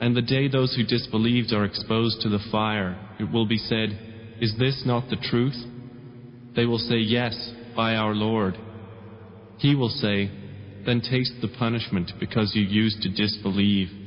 And the day those who disbelieved are exposed to the fire, it will be said, "Is this not the truth?" They will say, "Yes, by our Lord." He will say, "Then taste the punishment because you used to disbelieve."